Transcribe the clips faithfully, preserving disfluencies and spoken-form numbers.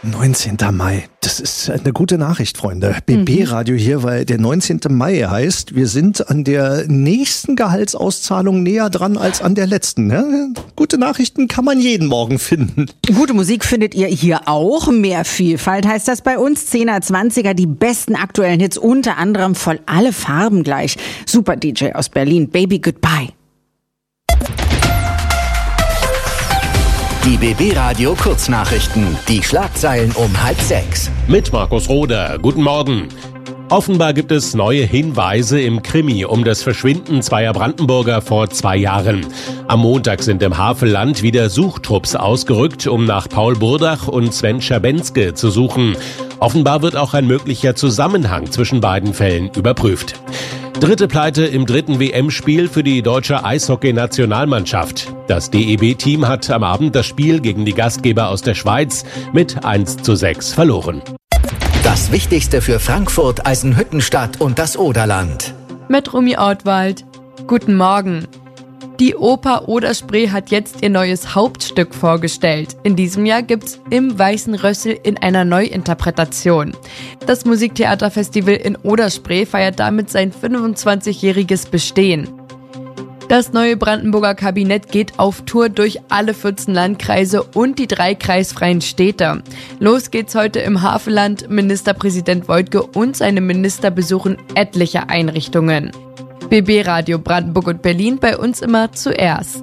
neunzehnter Mai. Das ist eine gute Nachricht, Freunde. B B-Radio hier, weil der neunzehnte Mai heißt, wir sind an der nächsten Gehaltsauszahlung näher dran als an der letzten. Ja? Gute Nachrichten kann man jeden Morgen finden. Gute Musik findet ihr hier auch. Mehr Vielfalt heißt das bei uns. Zehner, Zwanziger, die besten aktuellen Hits, unter anderem voll alle Farben gleich. Super D J aus Berlin, Baby Goodbye. Die B B-Radio Kurznachrichten. Die Schlagzeilen um halb sechs. Mit Markus Roder. Guten Morgen. Offenbar gibt es neue Hinweise im Krimi um das Verschwinden zweier Brandenburger vor zwei Jahren. Am Montag sind im Havelland wieder Suchtrupps ausgerückt, um nach Paul Burdach und Sven Schabenske zu suchen. Offenbar wird auch ein möglicher Zusammenhang zwischen beiden Fällen überprüft. Dritte Pleite im dritten W M-Spiel für die deutsche Eishockey-Nationalmannschaft. Das D E B-Team hat am Abend das Spiel gegen die Gastgeber aus der Schweiz mit eins zu sechs verloren. Das Wichtigste für Frankfurt, Eisenhüttenstadt und das Oderland. Mit Rumi Ortwald. Guten Morgen. Die Oper Oder-Spree hat jetzt ihr neues Hauptstück vorgestellt. In diesem Jahr gibt's Im Weißen Rössel in einer Neuinterpretation. Das Musiktheaterfestival in Oder-Spree feiert damit sein fünfundzwanzigjähriges Bestehen. Das neue Brandenburger Kabinett geht auf Tour durch alle vierzehn Landkreise und die drei kreisfreien Städte. Los geht's heute im Havelland. Ministerpräsident Woidke und seine Minister besuchen etliche Einrichtungen. B B-Radio Brandenburg und Berlin, bei uns immer zuerst.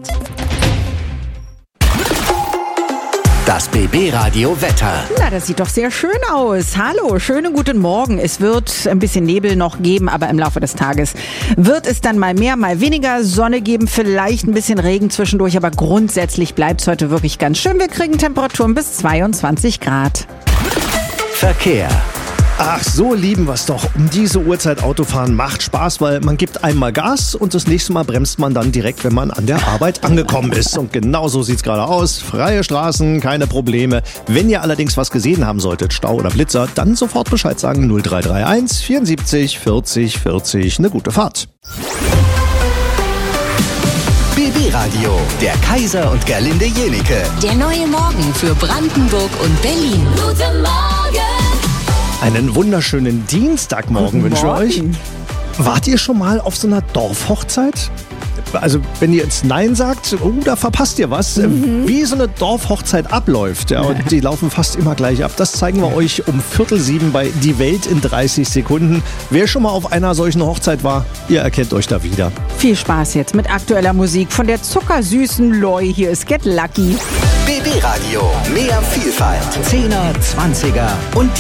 Das B B-Radio Wetter. Na, das sieht doch sehr schön aus. Hallo, schönen guten Morgen. Es wird ein bisschen Nebel noch geben, aber im Laufe des Tages wird es dann mal mehr, mal weniger Sonne geben, vielleicht ein bisschen Regen zwischendurch, aber grundsätzlich bleibt es heute wirklich ganz schön. Wir kriegen Temperaturen bis zweiundzwanzig Grad. Verkehr. Ach, so lieben wir es doch. Um diese Uhrzeit Autofahren macht Spaß, weil man gibt einmal Gas und das nächste Mal bremst man dann direkt, wenn man an der Arbeit angekommen ist. Und genau so sieht's gerade aus. Freie Straßen, keine Probleme. Wenn ihr allerdings was gesehen haben solltet, Stau oder Blitzer, dann sofort Bescheid sagen. null drei drei eins vierundsiebzig vierzig vierzig. Eine gute Fahrt. B B-Radio, der Kaiser und Gerlinde Jenike. Der neue Morgen für Brandenburg und Berlin. Guten Morgen! Einen wunderschönen Dienstagmorgen wünsche ich euch. Wart ihr schon mal auf so einer Dorfhochzeit? Also wenn ihr jetzt Nein sagt, oh, da verpasst ihr was. Mhm. Wie so eine Dorfhochzeit abläuft. Ja, und die laufen fast immer gleich ab. Das zeigen wir euch um Viertel sieben bei Die Welt in dreißig Sekunden. Wer schon mal auf einer solchen Hochzeit war, ihr erkennt euch da wieder. Viel Spaß jetzt mit aktueller Musik von der zuckersüßen Loi. Hier ist Get Lucky. B B-Radio, mehr Vielfalt. Zehner, Zwanziger und